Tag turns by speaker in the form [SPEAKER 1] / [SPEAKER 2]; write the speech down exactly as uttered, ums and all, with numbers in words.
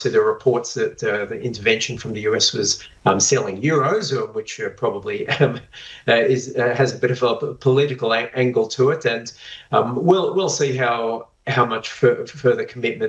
[SPEAKER 1] to the reports that uh, the intervention from the U S was um, selling euros, which uh, probably um, uh, is uh, has a bit of a political a- angle to it, and um, we'll we'll see how how much f- further commitment